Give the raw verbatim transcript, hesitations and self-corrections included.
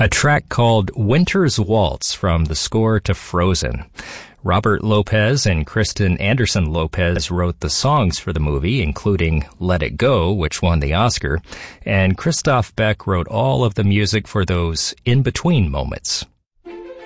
a track called Winter's Waltz from the score to Frozen. Robert Lopez and Kristen Anderson Lopez wrote the songs for the movie, including Let It Go, which won the Oscar, and Christoph Beck wrote all of the music for those in-between moments.